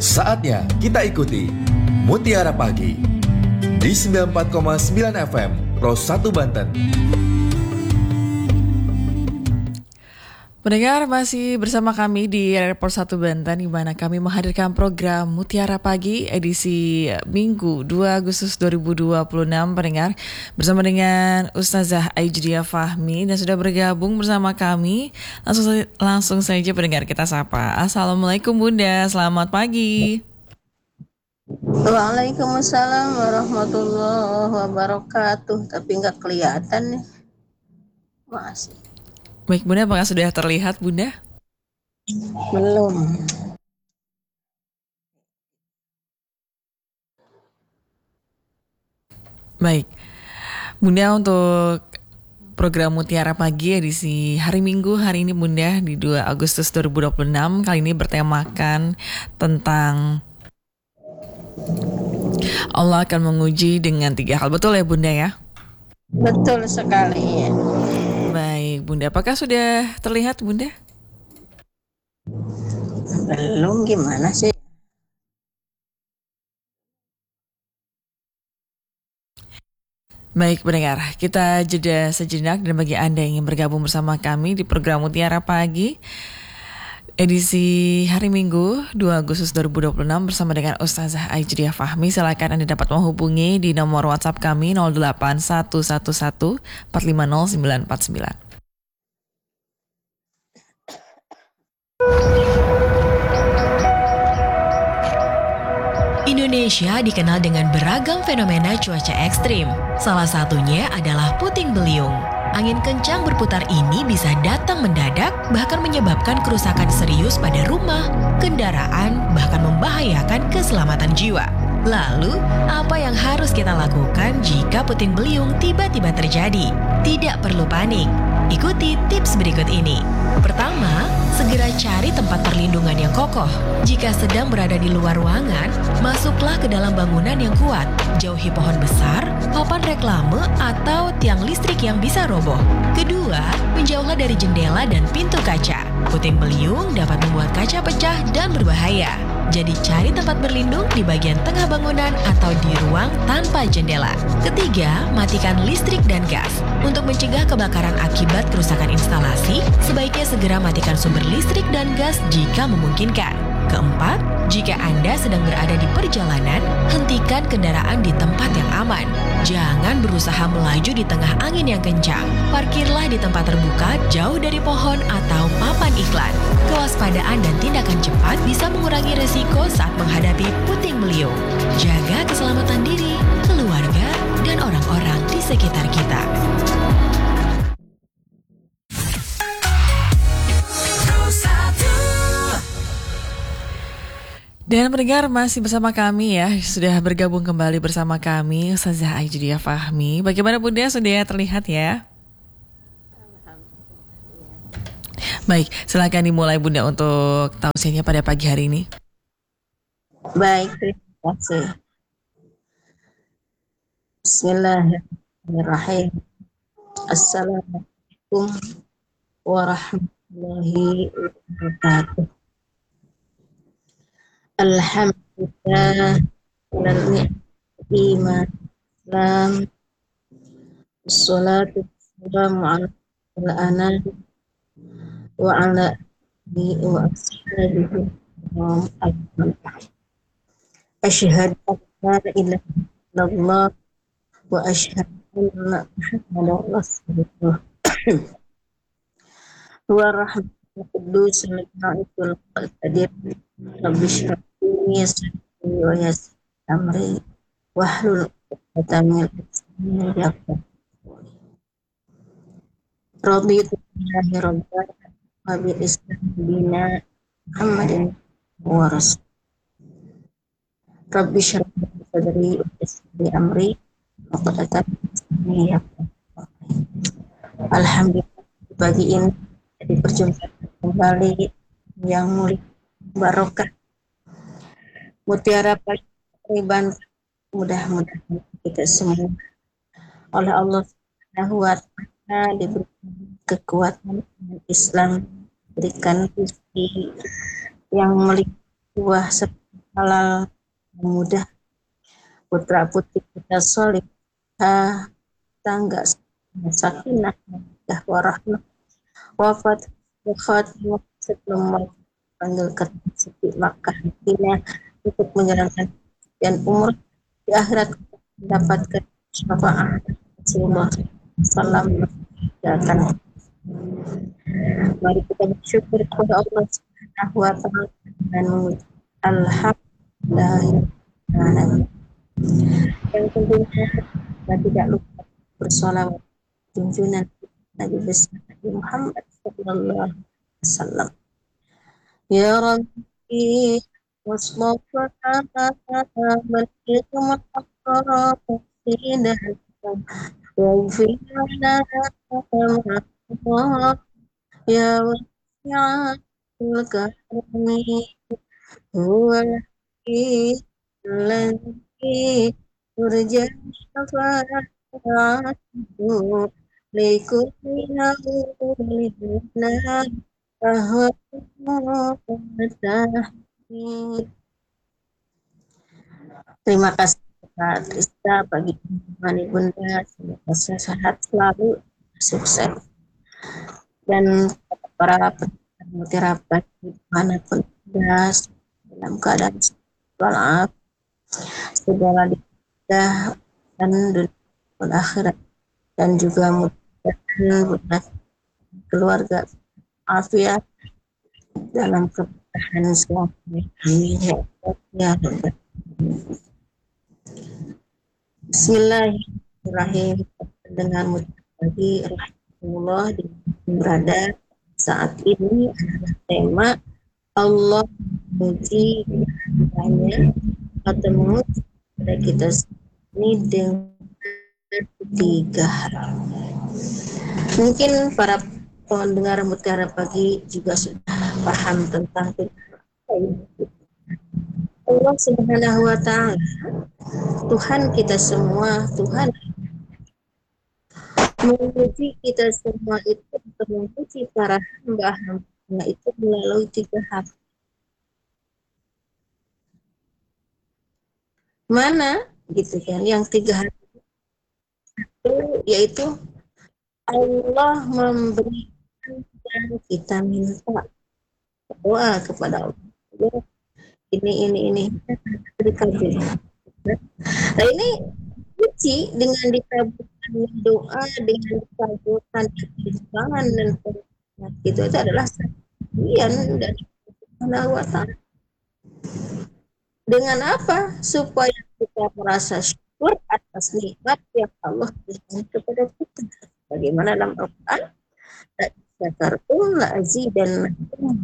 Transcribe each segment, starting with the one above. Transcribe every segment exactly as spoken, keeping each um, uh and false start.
Saatnya kita ikuti Mutiara Pagi di sembilan puluh empat koma sembilan F M Pro satu Banten. Pendengar masih bersama kami di Airport satu Banten, di mana kami menghadirkan program Mutiara Pagi edisi Minggu dua Agustus dua ribu dua puluh enam. Pendengar bersama dengan Ustazah Aijdia Fahmi dan sudah bergabung bersama kami. Langsung langsung saja pendengar kita sapa. Assalamualaikum Bunda, selamat pagi. Waalaikumsalam warahmatullahi wabarakatuh. Tapi nggak kelihatan nih. Masih. Baik Bunda, apakah sudah terlihat Bunda? Belum. Baik, Bunda, untuk program Mutiara Pagi edisi hari Minggu hari ini Bunda di dua Agustus dua ribu dua puluh enam kali ini bertemakan tentang Allah akan menguji dengan tiga hal. Betul ya Bunda ya? Betul sekali ya. Baik Bunda, apakah sudah terlihat Bunda? Belum, gimana sih? Baik pendengar, kita jeda sejenak dan bagi Anda yang ingin bergabung bersama kami di program Mutiara Pagi edisi hari Minggu dua Agustus dua ribu dua puluh enam bersama dengan Ustazah Aijdia Fahmi, silakan Anda dapat menghubungi di nomor WhatsApp kami nol delapan satu satu satu empat lima nol sembilan empat sembilan. Indonesia dikenal dengan beragam fenomena cuaca ekstrim. Salah satunya adalah puting beliung. Angin kencang berputar ini bisa datang mendadak, bahkan menyebabkan kerusakan serius pada rumah, kendaraan, bahkan membahayakan keselamatan jiwa. Lalu, apa yang harus kita lakukan jika puting beliung tiba-tiba terjadi? Tidak perlu panik. Ikuti tips berikut ini. Pertama, segera cari tempat perlindungan yang kokoh. Jika sedang berada di luar ruangan, masuklah ke dalam bangunan yang kuat. Jauhi pohon besar, papan reklame, atau tiang listrik yang bisa roboh. Kedua, menjauhlah dari jendela dan pintu kaca. Puting beliung dapat membuat kaca pecah dan berbahaya. Jadi cari tempat berlindung di bagian tengah bangunan atau di ruang tanpa jendela. Ketiga, matikan listrik dan gas. Untuk mencegah kebakaran akibat kerusakan instalasi, sebaiknya segera matikan sumber listrik dan gas jika memungkinkan. Keempat, jika Anda sedang berada di perjalanan, hentikan kendaraan di tempat yang aman. Jangan berusaha melaju di tengah angin yang kencang. Parkirlah di tempat terbuka, jauh dari pohon atau papan iklan. Kewaspadaan dan tindakan cepat bisa mengurangi risiko saat menghadapi puting beliung. Jaga keselamatan diri, keluarga, dan orang-orang di sekitar kita. Dan pendengar masih bersama kami ya, sudah bergabung kembali bersama kami Ustazah Aijdia Fahmi. Bagaimana Bunda, sudah terlihat ya? Baik, silakan dimulai Bunda untuk tausiahnya pada pagi hari ini. Baik, terima kasih. Bismillahirrahmanirrahim. Assalamualaikum warahmatullahi wabarakatuh. Alhamdulillah, alal iman, Islam, wassalatu wassalamu ala al-anam wa ala alihi wa ashabihi wa ajma'in. Asyhadu an la ilaha illallah wa asyhadu anna Muhammadan rasulullah. Wa rahmatul qudus al-ma'idul qadir rabbi shrah li sadri wa yassir amri wahlul 'uqdatam min lisani yafqahu qawli. Raditu billahi rabban wa bil islam dina Muhammadin wa rasul. Rabbi shrah li sadri wa yassir li amri uqdatam min lisani yafqahu qawli. Alhamdulillah, pagi ini di perjumpaan kembali yang mulia barokah Mutiara Pagi Banten, mudah-mudahan kita semua oleh Allah Subhanahu wa Ta'ala diberi kekuatan Islam, berikan rezeki yang melimpah halal yang mudah, putra putri kita soleh, tangga sakinah dan warahmah, wafat khatimah sebelum panggil ke sepi Makkah Madinah untuk menjalankan dan umur di akhirat mendapatkan syafaat Rasulullah Sallam datang. Mari kita bersyukur kepada Allah Subhanahu wa taala dan mengucap alhamdulillah. Yang tentunya kita tidak lupa bersolawat junjungan Nabi besar Nabi Muhammad sallallahu alaihi wasallam. Ya Rabbi wasmafa berkitu mutaqarrab dan waghfir lana Allah ya wasi'ul karami huwa alladhi turja syafa'atuhu likulli awlina bahwa terima kasih Kak Trista bagi teman Bunda, semoga sehat selalu, sukses, dan para peserta mutiara pagi dimanapun Anda dalam keadaan walafiat, segala dimudah dan dunia akhirat, dan juga mudah keluarga afiat dalam keberkahan suami. Amin ya Allah. Bismillahirrahmanirrahim. Dengan mutaqabbi rahimahullah berada saat ini adalah tema Allah memuji hanya ketemu pada kita ini dengan tiga hal. Mungkin para pendengar Mutiara Pagi juga sudah paham tentang Allah Subhanahu wa taala, Tuhan kita semua, Tuhan memuji kita semua itu untuk memuji para hamba-hamba itu melalui tiga hal. Mana gitu kan? Yang tiga hal itu yaitu Allah memberikan dan kita minta doa kepada Allah. Ini ini ini dikabul. Nah ini puji dengan dikabulkan doa, dengan dikabulkan perjuangan dan perjuangan itu, itu adalah bagian dari Allah wa ta'ala. Dengan apa? Supaya kita merasa syukur atas nikmat yang Allah berikan kepada kita. Bagaimana dalam Al-Quran? La syakartum la azidannakum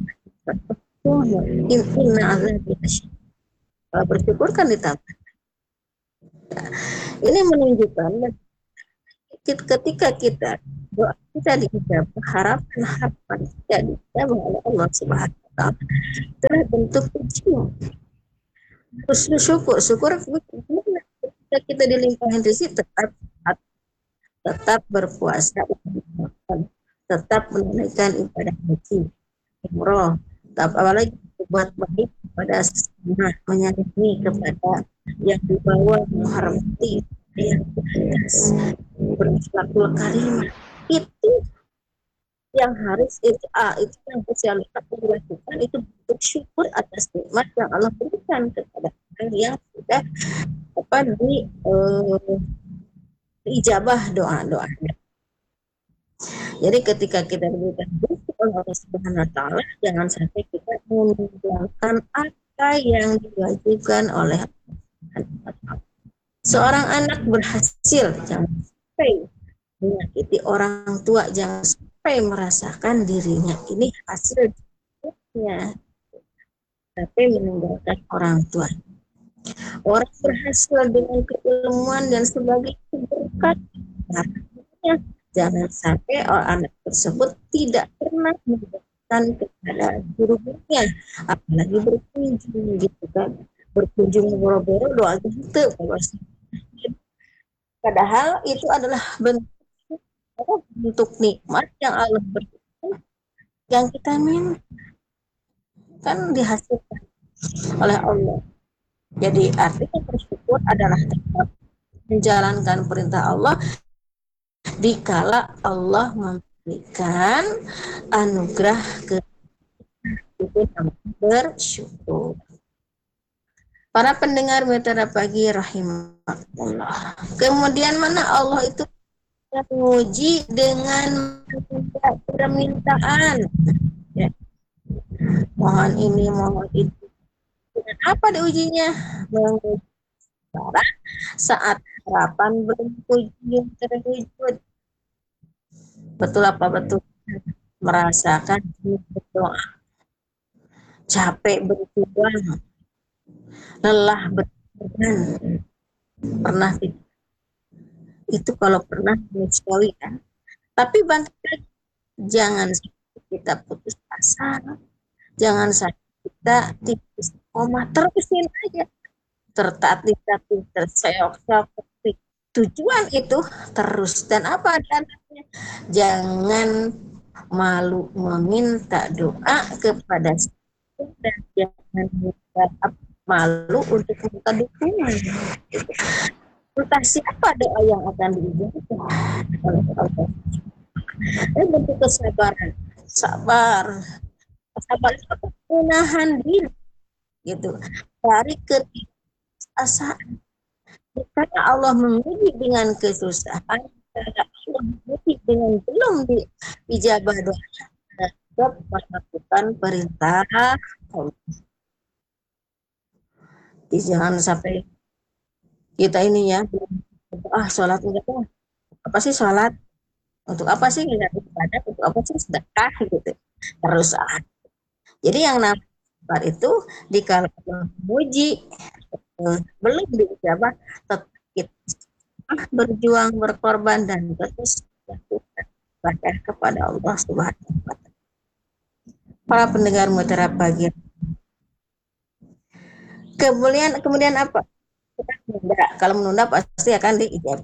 inna azabi lasyadid. Kalau bersyukur kan ditambah. Nah, ini menunjukkan ketika kita doa kita dijawab, harapan harapan kita dijawab oleh Allah Subhanahu wa taala, itulah bentuk puji. Terus syukur, syukur ketika kita dilimpahin rezeki tetap tetap berpuasa, tetap menunaikan ibadah haji, umroh, tetap apalagi berbuat baik kepada sesama, menyayangi kepada yang di bawah, menghormati yang di atas, berakhlakul karimah. Itu yang harus itu ah, itu yang harus dilakukan, itu bentuk syukur atas nikmat yang Allah berikan kepada orang yang sudah apa di uh, ijabah doa-doanya. Jadi ketika kita berikan rezeki oleh Allah Subhanahu wa taala, jangan sampai kita meninggalkan apa yang diwajibkan oleh Allah. Seorang anak berhasil, jangan sampai menyakiti orang tua, jangan sampai merasakan dirinya ini hasil hidupnya, tapi meninggalkan orang tua. Orang berhasil dengan keilmuan dan sebagainya berkat, jangan sampai orang anak tersebut tidak pernah mendekatkan kepada gurunya, apalagi berkunjung gitu kan, berkunjung boro-boro doa gitu. Padahal itu adalah bentuk bentuk nikmat yang Allah berikan, yang kita minta kan dihasilkan oleh Allah. Jadi artinya bersyukur adalah tetap menjalankan perintah Allah dikala Allah memberikan anugerah ke itu namanya bersyukur. Para pendengar Mutiara Pagi rahimahullah. Kemudian mana Allah itu menguji dengan permintaan. Ya. Mohon ini, mohon itu. Dengan apa diujinya? Menguji saat harapan belum kunjung terwujud. Betul apa betul? Merasakan berdoa, capek berjuang, lelah berkorban. Pernah tidak? Itu kalau pernah sekali kan. Tapi bangkit lagi. Jangan kita putus asa. Jangan sampai kita tipis koma, terusin aja. Tertatih-tatih, terseok-seok. Tujuan itu terus. Dan apa adanya? Jangan malu meminta doa kepada Tuhan dan jangan malu untuk minta dukungan. Entah siapa doa yang akan diijabah oleh Allah. Dan bentuk kesabaran, sabar, sabar itu menahan diri, gitu, dari ketidakasaan. Karena Allah menguji dengan kesusahan, karena Allah menguji dengan belum diijabah doa, tetap melakukan perintah Allah. Jadi jangan sampai kita ini ya, ah sholat enggak tuh, apa sih sholat? Untuk apa sih enggak ibadah? Untuk apa sih sedekah gitu? Terus ah. Jadi yang namanya itu dikala memuji belum diijabah, tetap kita berjuang, berkorban dan terus beribadah kepada Allah Subhanahu wa taala. Para pendengar Mutiara Pagi. Kemudian kemudian apa? Kita menunda. Kalau menunda pasti akan diijabah.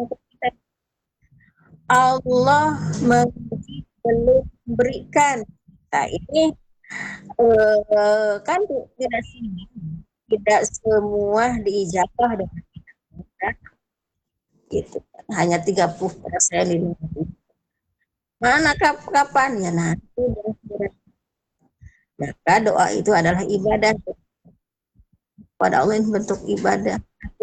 Allah menguji belum memberikan. Nah ini eh, kan tidak sih, tidak semua diijabah dengan kita, gitu. Hanya tiga puluh persen ini. Mana kapan ya nanti. Maka doa itu adalah ibadah. Pada Allah ini bentuk ibadah.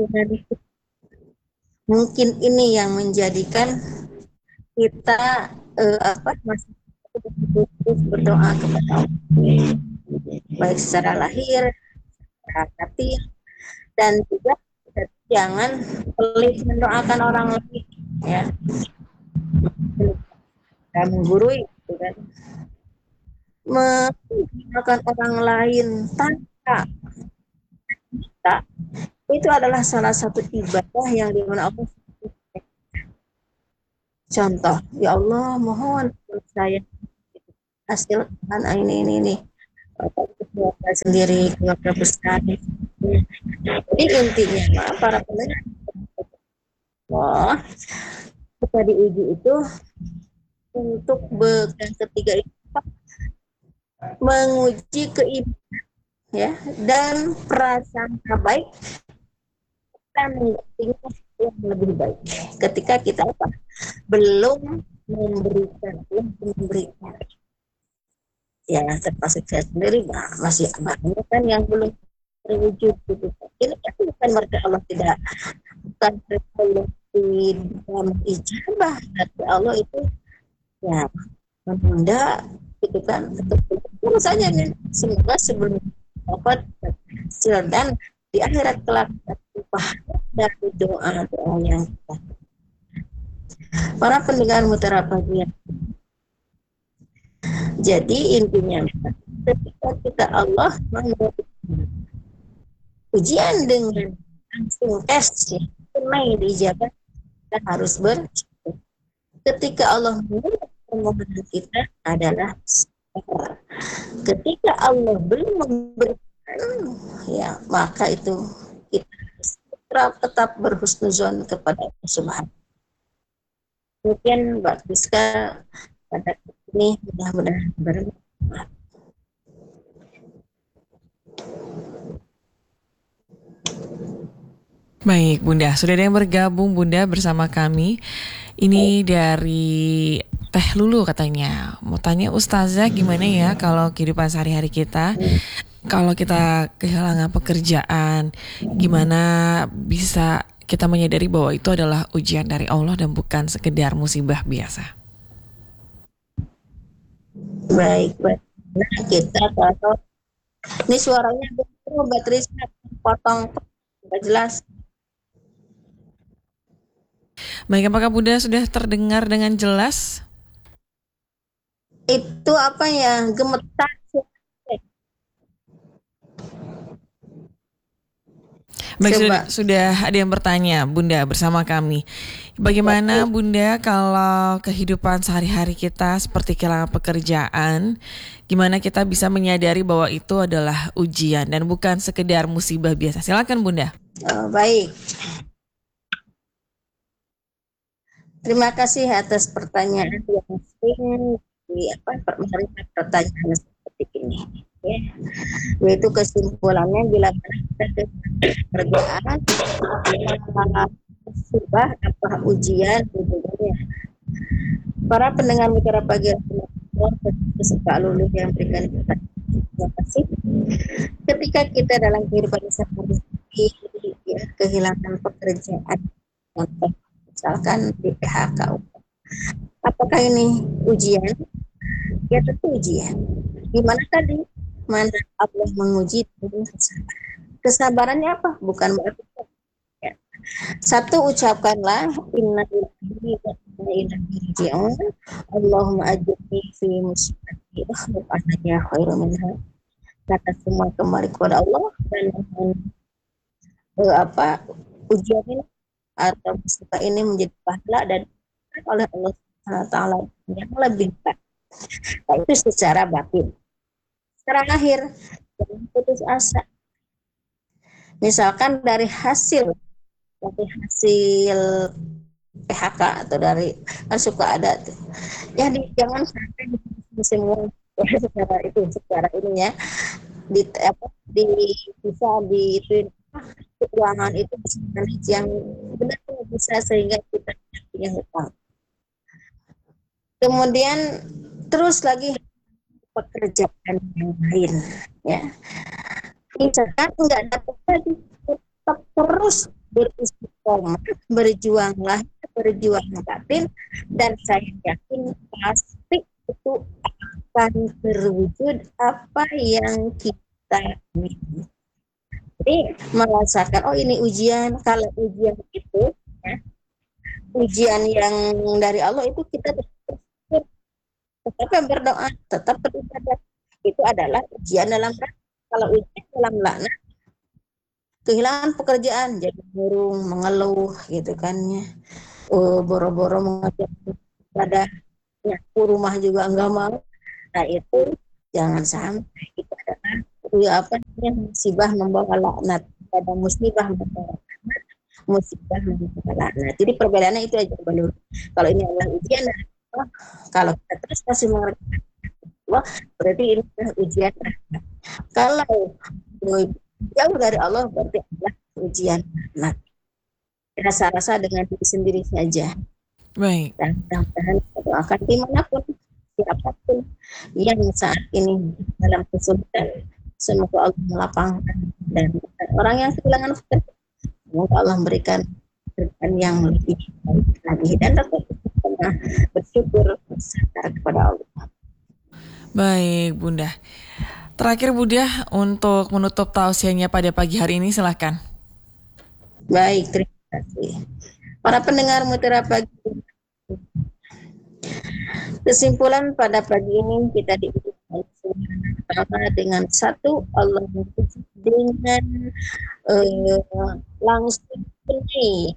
Mungkin ini yang menjadikan kita eh, apa masih terus berdoa kepada Allah, baik secara lahir, secara hati, dan juga jangan pelit mendoakan orang lain, ya, dan menggurui, gitu kan, mendoakan orang lain tanpa kita, itu adalah salah satu ibadah yang dimana Allah. Contoh, ya Allah mohon saya hasilkan ini ini ini keluarga sendiri, keluarga besar. Jadi intinya maaf para pendengar, wah kita diuji itu untuk yang ketiga itu menguji keimanan, ya, dan prasangka baik dan yang lebih baik ketika kita apa belum memberikan belum memberikan ya, termasuk saya sendiri masih banyak kan yang belum terwujud gitu. Ini kan bukan berarti Allah tidak, bukan berarti Allah tidak ijabah, tapi Allah itu ya menunda gitu kan. Tentu saja nih, semoga sebelum dapat hasil dan di akhirat kelak upah dari doa doa yang kita. Para pendengar Mutiara Pagi, jadi intinya ketika kita Allah memberikan ujian dengan langsung tes, ya, tunai diijabah, kita harus bersyukur. Ketika Allah menerima permohonan kita adalah sabar. Ketika Allah belum memberikan, ya maka itu kita harus tetap berhusnuzon kepada Allah Subhanahu. Mungkin Mbak Rizka pada ini mudah-mudahan bermanfaat. Baik Bunda, sudah ada yang bergabung Bunda bersama kami. Ini dari Teh Lulu katanya. Mau tanya Ustazah gimana ya kalau kehidupan sehari-hari kita, kalau kita kehilangan pekerjaan, gimana bisa kita menyadari bahwa itu adalah ujian dari Allah dan bukan sekedar musibah biasa. Baik, baik. Nah, kita kalau ini suaranya betul Mbak Trisna potong nggak jelas. Baik, apakah Bunda sudah terdengar dengan jelas? Itu apa ya, gemetar. Baik, Coba. sudah, sudah ada yang bertanya Bunda bersama kami. Bagaimana Bunda kalau kehidupan sehari-hari kita seperti kehilangan pekerjaan, gimana kita bisa menyadari bahwa itu adalah ujian dan bukan sekedar musibah biasa? Silakan Bunda. Oh, baik. Terima kasih atas pertanyaan yang sering di apa menerima pertanyaan seperti ini. Ya. Yaitu kesimpulannya bila kita kerjaan musibah apa ujian sebenarnya. Para pendengar Mutiara Pagi peserta lulus yang berikan kita terima kasih. Ketika kita dalam kehidupan sehari-hari ya, kehilangan pekerjaan, misalkan di P H K, apakah ini ujian? Ya tentu ujian. Gimana tadi? Mana Allah menguji dengan kesabaran. Kesabarannya apa? Bukan berarti ya. Satu, ucapkanlah inna lillahi wa inna ilaihi raji'un. Allahumma ajirni fi musibati wa akhlifni khairan minha. Kata semua kembali kepada Allah dan eh, apa ujian ini atau musibah ini menjadi pahala dan oleh Allah Subhanahu wa taala yang lebih baik. Nah, itu secara batin. Secara lahir, jangan putus asa. Misalkan dari hasil dari hasil P H K atau dari kan suka ada tuh. Ya di, jangan sampai di semua ya, secara itu secara ininya di apa di bisa di itu keuangan itu bisa manage yang benar-benar bisa sehingga kita tidak punya hutang. Kemudian terus lagi pekerjaan yang lain ya. Misalkan enggak dapat tadi, tetap terus beristiqomah, berjuanglah, berjuang batin, dan saya yakin pasti itu akan terwujud apa yang kita ingin. Jadi merasakan oh ini ujian, kalau ujian itu ya, ujian yang dari Allah itu kita berpikir, tetap berdoa, tetap beribadah, itu adalah ujian dalam rangka. Kalau ujian dalam laknat, kehilangan pekerjaan, jadi murung, mengeluh gitu kan ya. Oh, boro-boro mengajar ibadah, nyapu rumah juga enggak mau. Nah itu jangan sampai itu adalah ya apa namanya musibah membawa laknat, ada musibah membawa laknat, musibah membawa laknat. Jadi perbedaannya itu aja balur. Kalau ini adalah ujian, oh, kalau kita terus masih mengerti Allah, berarti ini adalah ujian. Kalau jauh dari Allah berarti adalah ujian. Nah, rasa-rasa dengan diri sendiri saja. Baik. Dan mudah-mudahan doakan dimanapun, siapapun yang saat ini dalam kesulitan, semoga Allah melapangkan dan orang yang kehilangan pekerjaan, semoga Allah memberikan pekerjaan yang lebih baik lagi dan tetap pernah bersyukur bersadar kepada Allah. Baik Bunda. Terakhir Bunda, untuk menutup tausiahnya pada pagi hari ini silahkan. Baik, terima kasih. Para pendengar Mutiara Pagi, kesimpulan pada pagi ini kita diuji dengan satu, Allah dengan uh, langsung ini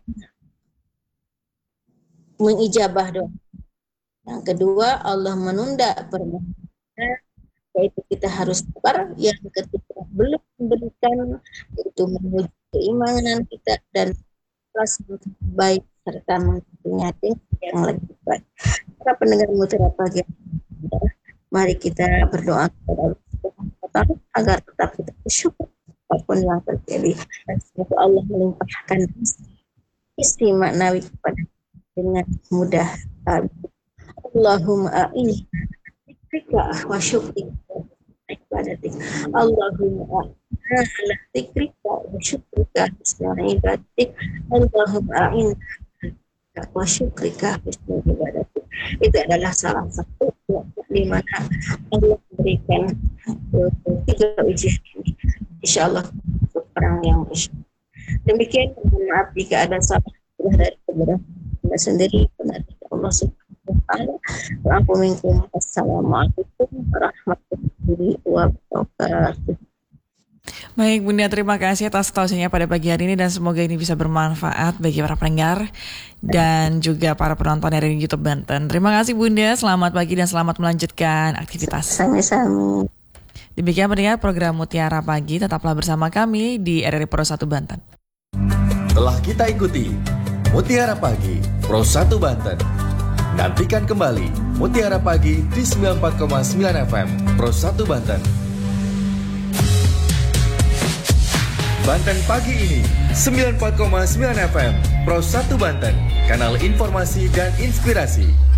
mengijabah doa. Yang kedua, Allah menunda permohonan, yaitu kita harus sabar. Yang ketiga, belum memberikan, yaitu menguji keimanan kita dan kelas baik serta mempunyai yang lebih baik. Para pendengar Mutiara Pagi, mari kita berdoa kepada Allah agar tetap kita bersyukur apapun apapun yang terjadi. Dan semoga Allah melimpahkan isi maknawi kepada dengan mudah. Allahumma a'inni zikrika wa syukrika ibadatik. Allahumma a'inna ala zikrika wa syukrika husna ibadatik. Allahumma a'inna wa syukrika husna ibadatik. Itu adalah salah satu di mana Allah berikan uh, tiga ujian ini. Insyaallah untuk orang yang bersyukur. Demikian, mohon maaf jika ada salah dari kebenaran Anda sendiri, benar dari Allah Subhanahu wa taala. Assalamualaikum warahmatullahi wabarakatuh. Baik Bunda, terima kasih atas tausiahnya pada pagi hari ini dan semoga ini bisa bermanfaat bagi para pendengar dan juga para penonton dari YouTube Banten. Terima kasih Bunda, selamat pagi dan selamat melanjutkan aktivitas. Sama-sama. Demikian pendengar program Mutiara Pagi, tetaplah bersama kami di R R I Pro satu Banten. Telah kita ikuti Mutiara Pagi Pro satu Banten. Nantikan kembali Mutiara Pagi di sembilan puluh empat koma sembilan F M Pro satu Banten. Banten Pagi ini sembilan puluh empat koma sembilan F M Pro satu Banten, kanal informasi dan inspirasi.